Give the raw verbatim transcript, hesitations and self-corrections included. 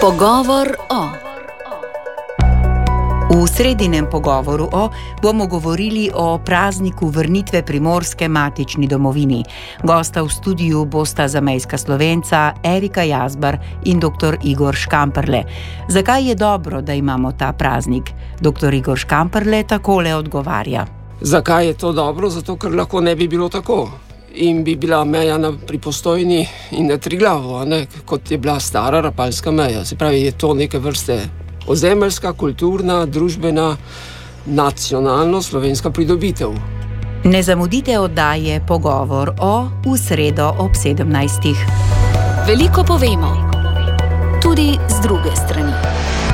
Pogovor o. V sredinem pogovoru o bomo govorili o prazniku vrnitve Primorske matični domovini. Gosta v studiu bosta zamejska Slovenca Erika Jazbar in doktor Igor Škamperle. Zakaj je dobro, da imamo ta praznik? doktor Igor Škamperle takole odgovarja. Zakaj je to dobro? Zato, ker lahko ne bi bilo tako. In bi bila meja na, pri Postojni in na Triglavu, a ne, kot je bila stara rapalska meja. Se pravi, je to neke vrste ozemeljska, kulturna, družbena, nacionalno slovenska pridobitev. Ne zamudite oddaje Pogovor o v sredo ob sedemnajstih. Veliko povemo, tudi z druge strani.